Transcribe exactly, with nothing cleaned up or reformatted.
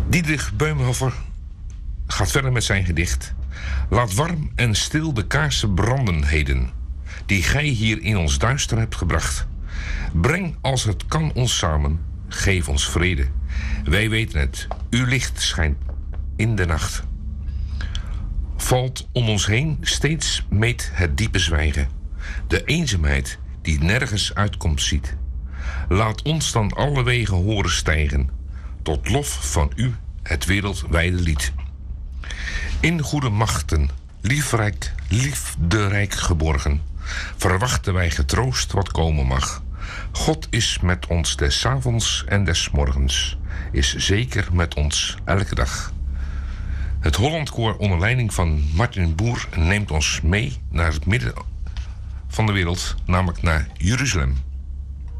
Diederik Beumenhofer gaat verder met zijn gedicht. Laat warm en stil de kaarsen branden heden, die gij hier in ons duister hebt gebracht. Breng als het kan ons samen, geef ons vrede. Wij weten het, uw licht schijnt in de nacht. Valt om ons heen, steeds meet het diepe zwijgen, de eenzaamheid die nergens uitkomt ziet. Laat ons dan alle wegen horen stijgen, tot lof van u het wereldwijde lied. In goede machten, liefrijk, liefderijk geborgen, verwachten wij getroost wat komen mag. God is met ons des avonds en des morgens, is zeker met ons elke dag. Het Hollandkoor onder leiding van Martin Boer neemt ons mee naar het midden van de wereld, namelijk naar Jeruzalem.